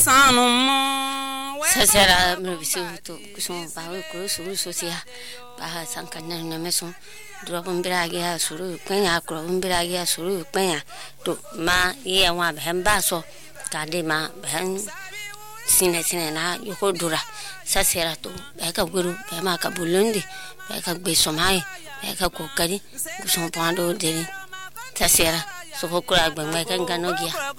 Sasera me bisu to kusun ba ko suru sosia ba sankanya na meso drop mbirage ha suru kwenya akro mbirage ha suru kwenya to ma ye wa behemba so kade ma ben sine na yoko dura sasera to ba ka guru ba ma ka bulundi ba ka gbe somai ba ka kokari kusun pando de sasera so ko kura gbe ma ka ngano gia